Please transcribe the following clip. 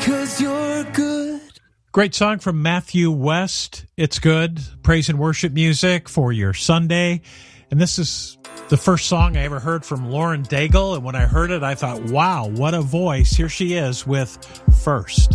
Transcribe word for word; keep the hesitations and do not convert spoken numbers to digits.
'cause you're good. Great song from Matthew West. It's good. Praise and worship music for your Sunday. And this is the first song I ever heard from Lauren Daigle. And when I heard it, I thought, wow, what a voice. Here she is with First.